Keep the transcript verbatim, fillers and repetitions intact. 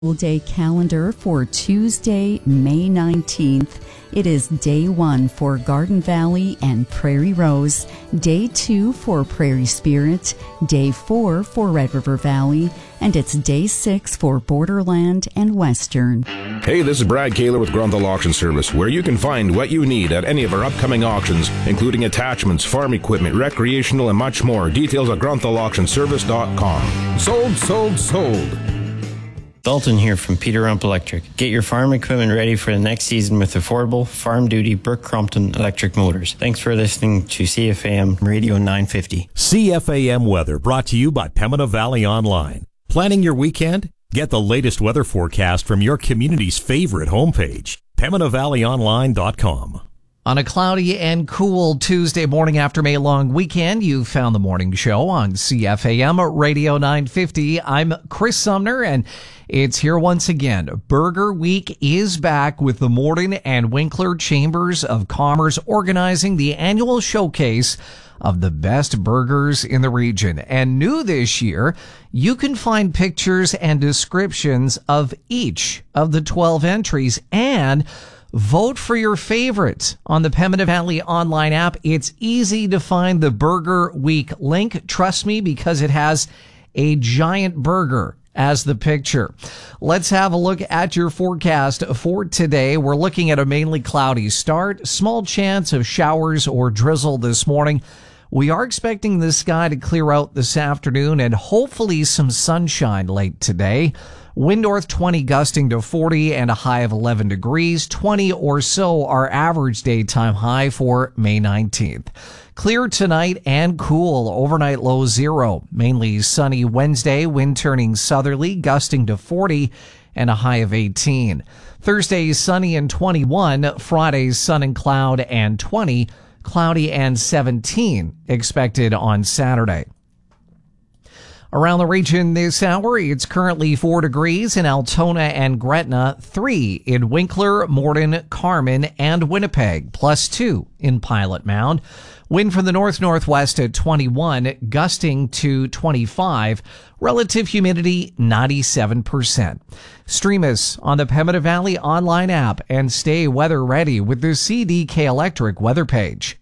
Day calendar for Tuesday, May nineteenth. It is day one for Garden Valley and Prairie Rose, day two for Prairie Spirit, day four for Red River Valley, and it's day six for Borderland and Western. Hey, this is Brad Kaler with Grunthal Auction Service, where you can find what you need at any of our upcoming auctions, including attachments, farm equipment, recreational, and much more. Details at grunthal auction service dot com. Sold, sold, sold. Dalton here from Peter Rump Electric. Get your farm equipment ready for the next season with affordable, farm-duty Burke Crompton electric motors. Thanks for listening to C F A M Radio nine fifty. C F A M Weather brought to you by Pembina Valley Online. Planning your weekend? Get the latest weather forecast from your community's favorite homepage, pembina valley online dot com. On a cloudy and cool Tuesday morning after May long weekend, you found the morning show on C F A M Radio nine fifty. I'm Chris Sumner, and it's here once again. Burger Week is back with the Morden and Winkler Chambers of Commerce organizing the annual showcase of the best burgers in the region. And new this year, you can find pictures and descriptions of each of the twelve entries and vote for your favorite on the Pembina Valley online app. It's easy to find the Burger Week link. Trust me, because it has a giant burger as the picture. Let's have a look at your forecast for today. We're looking at a mainly cloudy start. Small chance of showers or drizzle this morning. We are expecting the sky to clear out this afternoon and hopefully some sunshine late today. Wind north twenty gusting to forty and a high of eleven degrees. twenty or so our average daytime high for May nineteenth. Clear tonight and cool. Overnight low zero. Mainly sunny Wednesday. Wind turning southerly, gusting to forty and a high of eighteen. Thursday sunny and twenty-one. Friday sun and cloud and twenty. Cloudy and seventeen expected on Saturday. Around the region this hour, it's currently four degrees in Altona and Gretna, three in Winkler, Morden, Carman, and Winnipeg, plus two in Pilot Mound. Wind from the north-northwest at twenty-one, gusting to twenty-five. Relative humidity, ninety-seven percent. Stream us on the Pembina Valley online app and stay weather ready with the C D K Electric weather page.